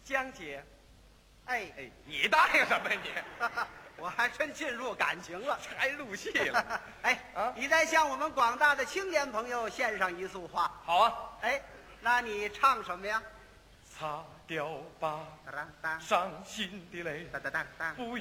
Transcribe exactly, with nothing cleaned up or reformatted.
江姐。 哎哎，你答应什么你？ 我还真进入感情了， 还入戏了。 哎啊， 你再向我们广大的青年朋友献上一束花。 好啊。 哎，那你唱什么呀？ 擦掉吧当当伤心的泪， 当当当。 不